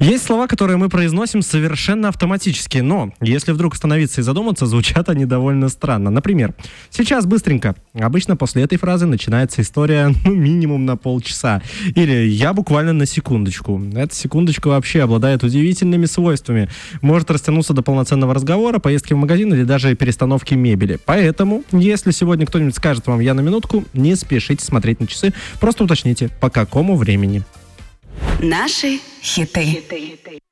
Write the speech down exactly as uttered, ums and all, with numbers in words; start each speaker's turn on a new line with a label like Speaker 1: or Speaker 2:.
Speaker 1: Есть слова, которые мы произносим совершенно автоматически, но если вдруг остановиться и задуматься, звучат они довольно странно. Например, «сейчас быстренько». Обычно после этой фразы начинается история, ну, минимум на полчаса. Или «я буквально на секундочку». Эта секундочка вообще обладает удивительными свойствами. Может растянуться до полноценного разговора, поездки в магазин или даже перестановки мебели. Поэтому, если сегодня кто-нибудь скажет вам «я на минутку», не спешите смотреть на часы, просто уточните, по какому времени.
Speaker 2: Наши хиты.